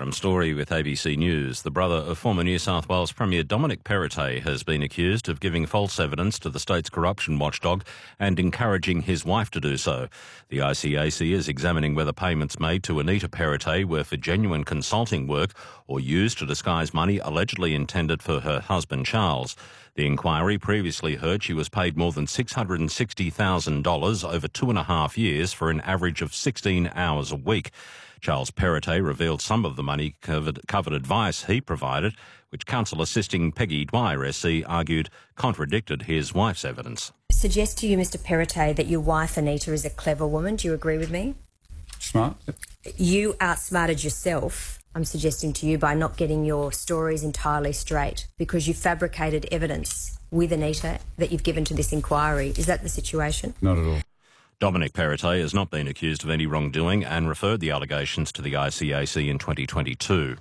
Adam Story with ABC News. The brother of former New South Wales Premier Dominic Perrottet has been accused of giving false evidence to the state's corruption watchdog and encouraging his wife to do so. The ICAC is examining whether payments made to Anita Perrottet were for genuine consulting work or used to disguise money allegedly intended for her husband Charles. The inquiry previously heard she was paid more than $660,000 over 2.5 years for an average of 16 hours a week. Charles Perrottet revealed some of the money covered advice he provided, which counsel assisting Peggy Dwyer SC argued contradicted his wife's evidence. Suggest to you, Mr Perrottet, that your wife Anita is a clever woman. Do you agree with me? Smart. You outsmarted yourself, I'm suggesting to you, by not getting your stories entirely straight because you fabricated evidence with Anita that you've given to this inquiry. Is that the situation? Not at all. Dominic Perrottet has not been accused of any wrongdoing and referred the allegations to the ICAC in 2022.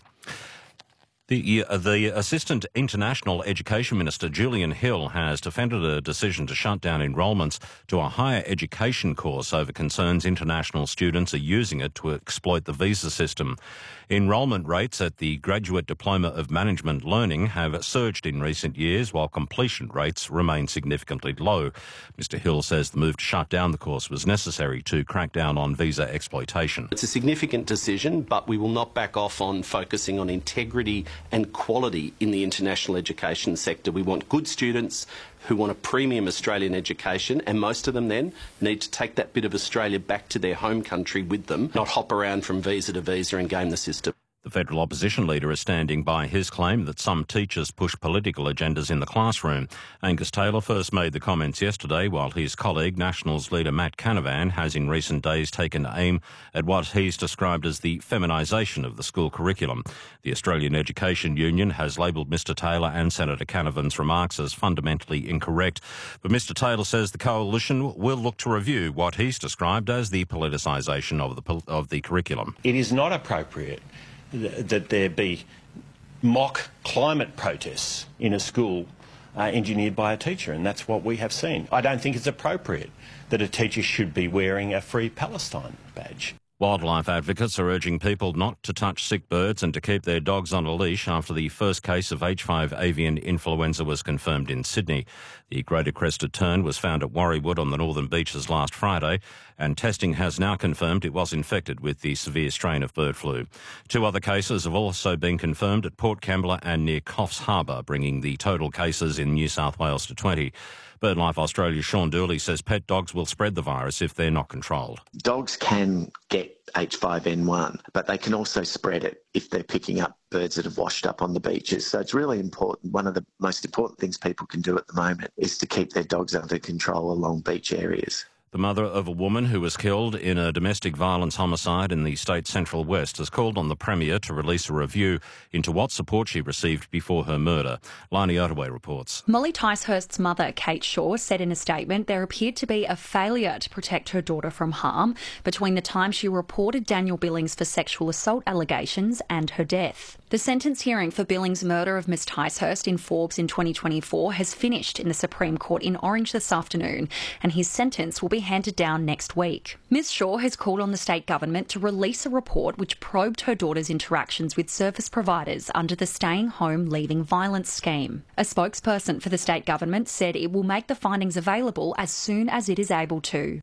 The Assistant International Education Minister, Julian Hill, has defended a decision to shut down enrolments to a higher education course over concerns international students are using it to exploit the visa system. Enrolment rates at the Graduate Diploma of Management Learning have surged in recent years, while completion rates remain significantly low. Mr Hill says the move to shut down the course was necessary to crack down on visa exploitation. It's a significant decision, but we will not back off on focusing on integrity and quality in the international education sector. We want good students who want a premium Australian education, and most of them then need to take that bit of Australia back to their home country with them, not hop around from visa to visa and game the system. The federal opposition leader is standing by his claim that some teachers push political agendas in the classroom. Angus Taylor first made the comments yesterday, while his colleague, Nationals leader Matt Canavan, has in recent days taken aim at what he's described as the feminisation of the school curriculum. The Australian Education Union has labelled Mr Taylor and Senator Canavan's remarks as fundamentally incorrect. But Mr Taylor says the coalition will look to review what he's described as the politicisation of the curriculum. It is not appropriate that there be mock climate protests in a school engineered by a teacher, and that's what we have seen. I don't think it's appropriate that a teacher should be wearing a Free Palestine badge. Wildlife advocates are urging people not to touch sick birds and to keep their dogs on a leash after the first case of H5 avian influenza was confirmed in Sydney. The greater crested tern was found at Warriewood on the northern beaches last Friday, and testing has now confirmed it was infected with the severe strain of bird flu. 2 other cases have also been confirmed at Port Kembla and near Coffs Harbour, bringing the total cases in New South Wales to 20. BirdLife Australia's Sean Dooley says pet dogs will spread the virus if they're not controlled. Dogs can get H5N1, but they can also spread it if they're picking up birds that have washed up on the beaches. So it's really important. One of the most important things people can do at the moment is to keep their dogs under control along beach areas. The mother of a woman who was killed in a domestic violence homicide in the state's Central West has called on the Premier to release a review into what support she received before her murder. Lani Ottaway reports. Molly Ticehurst's mother, Kate Shaw, said in a statement there appeared to be a failure to protect her daughter from harm between the time she reported Daniel Billings for sexual assault allegations and her death. The sentence hearing for Billings' murder of Miss Ticehurst in Forbes in 2024 has finished in the Supreme Court in Orange this afternoon, and his sentence will be handed down next week. Ms Shaw has called on the state government to release a report which probed her daughter's interactions with service providers under the Staying Home Leaving Violence scheme. A spokesperson for the state government said it will make the findings available as soon as it is able to.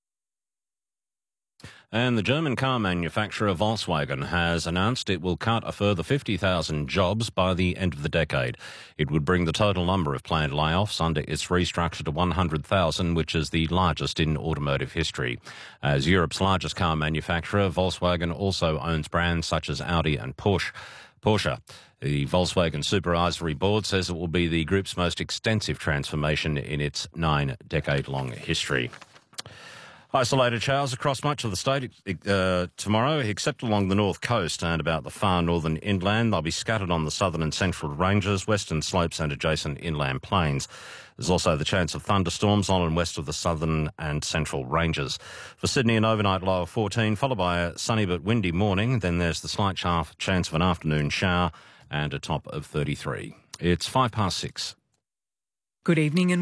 And the German car manufacturer Volkswagen has announced it will cut a further 50,000 jobs by the end of the decade. It would bring the total number of planned layoffs under its restructure to 100,000, which is the largest in automotive history. As Europe's largest car manufacturer, Volkswagen also owns brands such as Audi and Porsche. The Volkswagen Supervisory Board says it will be the group's most extensive transformation in its 9-decade-long history. Isolated showers across much of the state tomorrow, except along the north coast and about the far northern inland. They'll be scattered on the southern and central ranges, western slopes and adjacent inland plains. There's also the chance of thunderstorms on and west of the southern and central ranges. For Sydney, an overnight low of 14, followed by a sunny but windy morning. Then there's the slight chance of an afternoon shower and a top of 33. It's 6:05. Good evening and